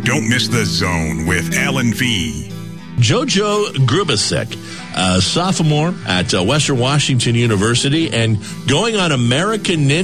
Don't miss The Zone with Alan V. Jojo Grubasek, a sophomore at Western Washington University and going on American Ninja